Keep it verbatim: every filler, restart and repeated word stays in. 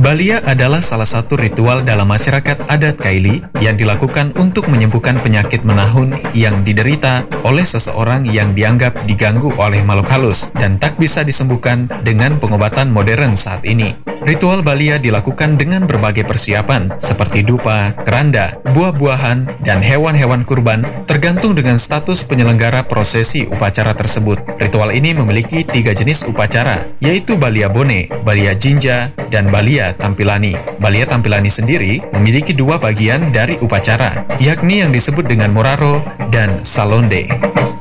Balia adalah salah satu ritual dalam masyarakat adat Kaili yang dilakukan untuk menyembuhkan penyakit menahun yang diderita oleh seseorang yang dianggap diganggu oleh makhluk halus dan tak bisa disembuhkan dengan pengobatan modern saat ini. Ritual Balia dilakukan dengan berbagai persiapan seperti dupa, keranda, buah-buahan, dan hewan-hewan kurban tergantung dengan status penyelenggara prosesi upacara tersebut. Ritual ini memiliki tiga jenis upacara, yaitu Balia Bone, Balia Jinja, dan Balia Tampilani. Balia Tampilani sendiri memiliki dua bagian dari upacara, yakni yang disebut dengan Moraro dan Salonde.